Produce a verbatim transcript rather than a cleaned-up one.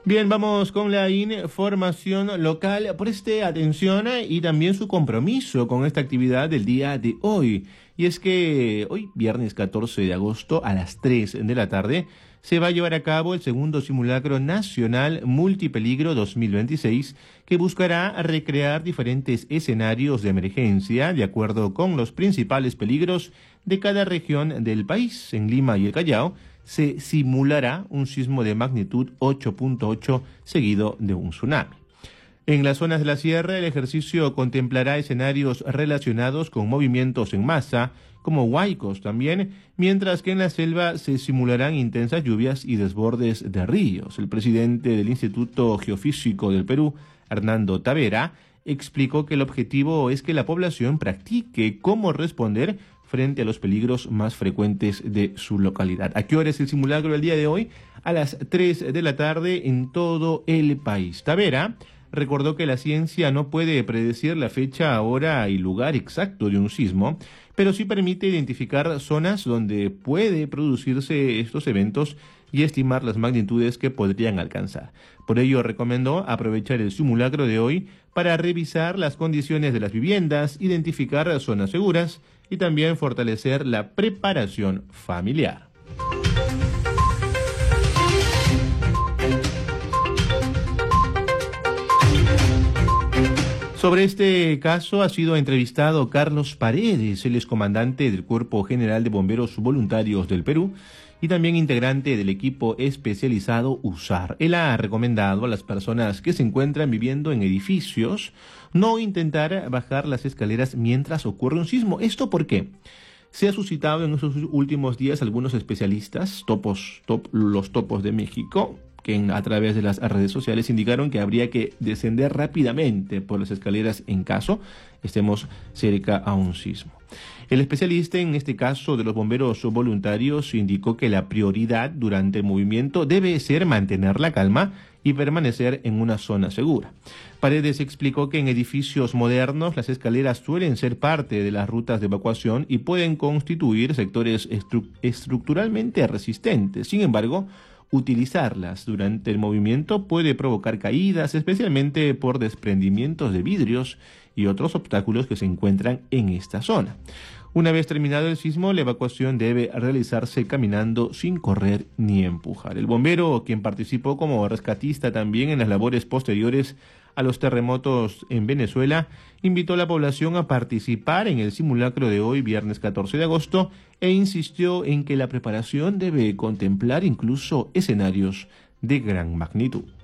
Bien, vamos con la información local. Preste atención y también su compromiso con esta actividad del día de hoy. Y es que hoy, viernes catorce de agosto, a las tres de la tarde, se va a llevar a cabo el segundo simulacro nacional Multipeligro dos mil veintiséis, que buscará recrear diferentes escenarios de emergencia de acuerdo con los principales peligros de cada región del país. En Lima y el Callao se simulará un sismo de magnitud ocho punto ocho seguido de un tsunami. En las zonas de la sierra, el ejercicio contemplará escenarios relacionados con movimientos en masa, como huaicos también, mientras que en la selva se simularán intensas lluvias y desbordes de ríos. El presidente del Instituto Geofísico del Perú, Hernando Tavera, explicó que el objetivo es que la población practique cómo responder frente a los peligros más frecuentes de su localidad. ¿A qué hora es el simulacro del día de hoy? A las tres de la tarde en todo el país. Tavera recordó que la ciencia no puede predecir la fecha, hora y lugar exacto de un sismo, pero sí permite identificar zonas donde puede producirse estos eventos y estimar las magnitudes que podrían alcanzar. Por ello, recomendó aprovechar el simulacro de hoy para revisar las condiciones de las viviendas, identificar zonas seguras y también fortalecer la preparación familiar. Sobre este caso ha sido entrevistado Carlos Paredes, él es comandante del Cuerpo General de Bomberos Voluntarios del Perú y también integrante del equipo especializado USAR. Él ha recomendado a las personas que se encuentran viviendo en edificios no intentar bajar las escaleras mientras ocurre un sismo. ¿Esto por qué? Se ha suscitado en esos últimos días algunos especialistas, topos, top, los topos de México, que en, a través de las redes sociales indicaron que habría que descender rápidamente por las escaleras en caso estemos cerca a un sismo. El especialista, en este caso de los bomberos voluntarios, indicó que la prioridad durante el movimiento debe ser mantener la calma y permanecer en una zona segura. Paredes explicó que en edificios modernos las escaleras suelen ser parte de las rutas de evacuación y pueden constituir sectores estru- estructuralmente resistentes. Sin embargo, utilizarlas durante el movimiento puede provocar caídas, especialmente por desprendimientos de vidrios y otros obstáculos que se encuentran en esta zona. Una vez terminado el sismo, la evacuación debe realizarse caminando sin correr ni empujar. El bombero, quien participó como rescatista también en las labores posteriores a los terremotos en Venezuela, invitó a la población a participar en el simulacro de hoy, viernes catorce de agosto, e insistió en que la preparación debe contemplar incluso escenarios de gran magnitud.